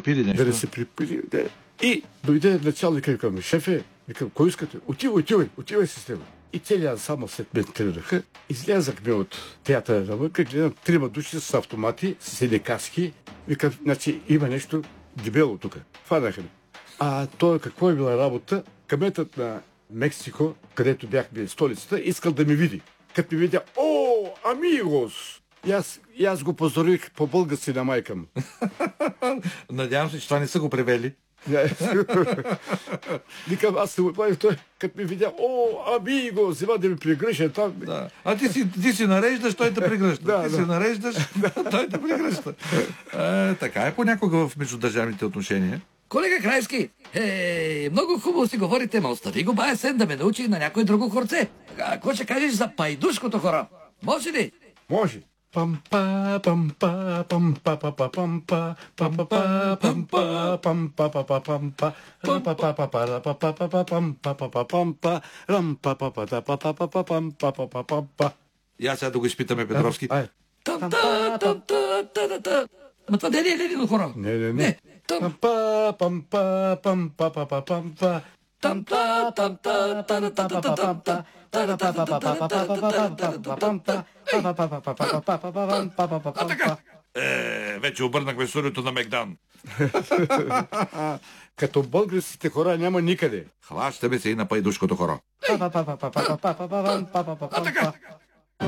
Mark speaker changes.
Speaker 1: припили нещо.
Speaker 2: Да се припили. Да. И дойде началник и викам, шефе, викам, кой искате? Отивай си с него. И целият ансамбъл след мен тръгнаха. Излязахме от театъра навънка, гледам 3 души с автомати, с едни каски. Викам, значи има нещо дебело тук. Фанаха ме. А той какво е била работа? Кметът на Мексико, където бяхме столицата, искал да ме види. Като ми видя, амигос! И аз го поздравих по български на майка му.
Speaker 1: Надявам се, че това не са го превели.
Speaker 2: Викам, аз се отправих, той като ми видя, амиго, взема да ми прегръща там.
Speaker 1: Да. А ти си нареждаш, той те прегръща. Си нареждаш, той те прегръща. Така е понякога в междудържавните отношения.
Speaker 3: Колега Крайски, много хубаво си говорите, ма остави го бая сен да ме научи на някое друго хорце. Какво ще кажеш за пайдушкото хоро? Може ли?
Speaker 2: Може. Пампа, пампа, пампа, пампа, пампа, пампа, пампа, пампа, пампа, пампа, пампа.
Speaker 1: И аз сега да го изпитаме, Петровски.
Speaker 3: Ма това не е Ленино хоро.
Speaker 2: Не. Пампа, пампа, пампа, пампа, пампа.
Speaker 1: Вече обърнахме студиото на Мегдан.
Speaker 2: Като българските хора няма никъде.
Speaker 1: Хващаме се и на пайдушкото хоро.
Speaker 3: А така.